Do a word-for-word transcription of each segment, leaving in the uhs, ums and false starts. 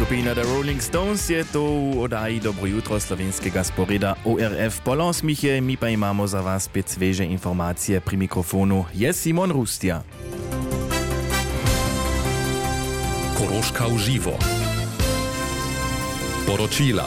Skupina The Rolling Stones je to v oddaji Dobro jutro slovenskega sporeda O R F. Pola osmih mi pa imamo za vas spet sveže informacije pri mikrofonu. Je Simon Rustja. Koroška v živo. Poročila.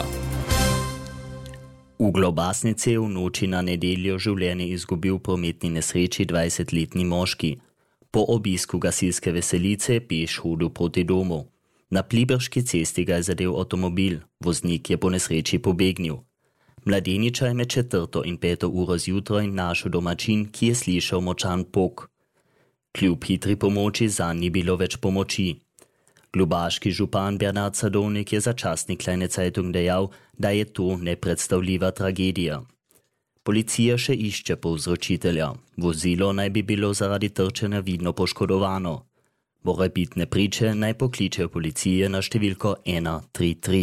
V Globasnici je v noči na nedeljo življenje izgubil v prometni nesreči dvajsetletni moški. Po obisku gasilske veselice peš hodil proti domu. Na Pliberški cesti ga je zadel avtomobil, voznik je po nesreči pobegnil. Mladeniča je med četrto in peto uro zjutraj našel domačin, ki je slišal močan pok. Kljub hitri pomoči zanj ni bilo več pomoči. Globaški župan Bernard Sadovnik je za časnik Kleine Zeitung dejal, da je to nepredstavljiva tragedija. Policija še išče povzročitelja. Vozilo naj bi bilo zaradi trčenja vidno poškodovano. Morebitne priče naj pokličejo policije na številko ena tri tri.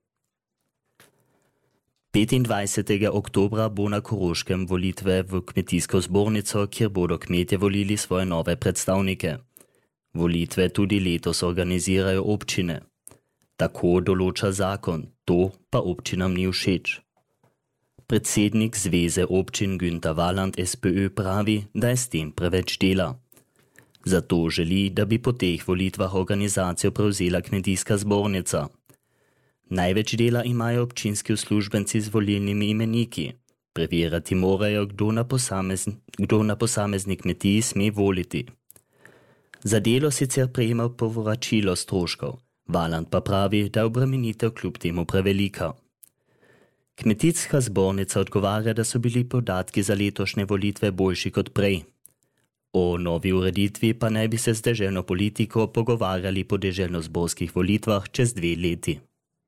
petindvajsetega oktobra bo na Koroškem volitve v kmetijsko zbornico, kjer bodo kmetje volili svoje nove predstavnike. Volitve tudi letos organizirajo občine. Tako določa zakon, to pa občinam ni všeč. Predsednik Zveze občin Günther Walland S P Ö pravi, da je s tem preveč dela. Zato želi, da bi po teh volitvah organizacijo prevzela kmetijska zbornica. Največ dela imajo občinski uslužbenci z volilnimi imeniki. Preverjati morajo, kdo na, posamezni, kdo na posamezni kmetiji sme voliti. Za delo sicer prejema povračilo stroškov, Walland pa pravi, da je obremenitev kljub temu prevelika. Kmetijska zbornica odgovarja, da so bili podatki za letošnje volitve boljši kot prej. O novi ureditvi pa naj bi se z deželno politiko pogovarjali po deželno-zborskih volitvah čez dve leti.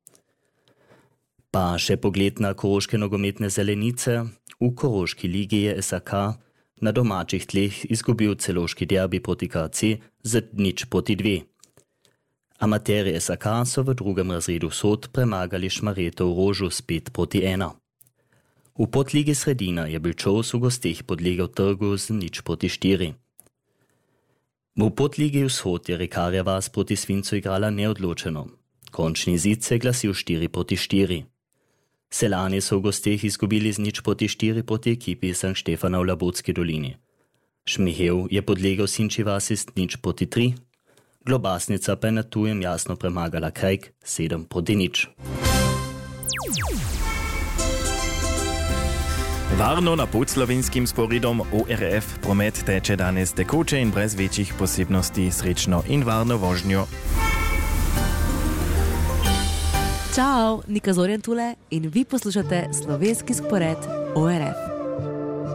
Pa še pogled na koroške nogometne zelenice. V Koroški ligi je S A K na domačih tleh izgubil celovški derbi proti K C z nič proti dve. Amaterji S A K so v drugem razredu sod premagali Šmarjetov Rožu s pet proti ena. V podligi Sredina je Bilčovs v gosteh podlegel Trgu z nič proti štiri. V podligi Vzhod je Rekarja vas proti Svincu igrala neodločeno. Končni zid se je glasil štiri proti štiri. Seljani so v gosteh izgubili z nič proti štiri proti ekipi Sankt Štefana v Labotski dolini. Šmihev je podlegel Sinči vasi z nič proti tri. Globasnica pa je na tujem jasno premagala Krajk sedem proti nič. Varno na podslovenskim sporedom O R F promet teče danes tekoče in brez večjih posebnosti. Srečno in varno vožnjo. Čau, Nika Zorjan tule in vi poslušate slovenski spored O R F.